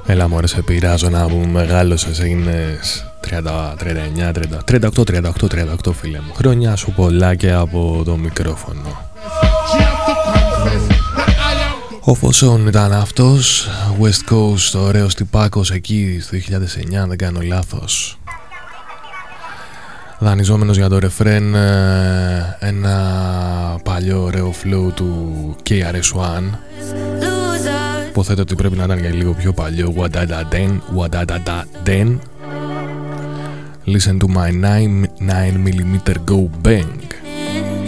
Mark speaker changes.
Speaker 1: Έλα μωρέ, σε πειράζω να μου μεγάλωσες, έγινες 38 φίλε μου. Χρόνια σου πολλά και από το μικρόφωνο. Ο Φωσόν ήταν αυτός, West Coast, ωραίος τυπάκος εκεί στο 2009, δεν κάνω λάθος. Δανειζόμενος για το ρεφρέν ένα παλιό ωραίο flow του KRS-One. Υποθέτω ότι πρέπει να ήταν για λίγο πιο παλιό. Listen to my 9mm go bang.